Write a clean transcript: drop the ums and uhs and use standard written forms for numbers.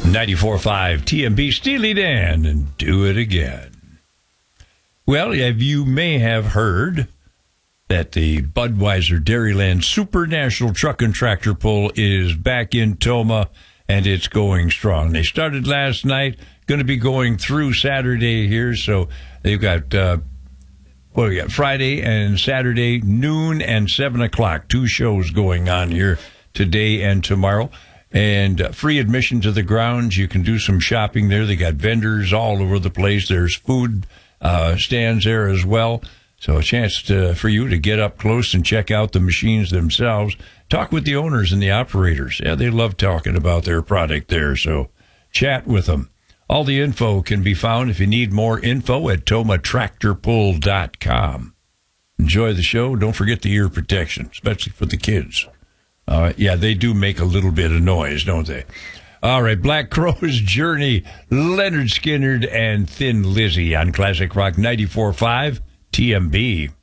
94.5 TMB, Steely Dan, and Do It Again. Well, you may have heard that the Budweiser Dairyland Super National Truck and Tractor Pull is back in Tomah, and it's going strong. They started last night, going to be going through Saturday here, so they've got Friday and Saturday, noon and 7 o'clock. 2 shows going on here today and tomorrow. And free admission to the grounds. You can do some shopping there. They got vendors all over the place. There's food stands there as well. So a chance for you to get up close and check out the machines themselves. Talk with the owners and the operators. Yeah, they love talking about their product there. So chat with them. All the info can be found if you need more info at TomahTractorPull.com. Enjoy the show. Don't forget the ear protection, especially for the kids. They do make a little bit of noise, don't they? All right, Black Crowes Journey, Leonard Skinner, and Thin Lizzy on Classic Rock 94.5 TMB.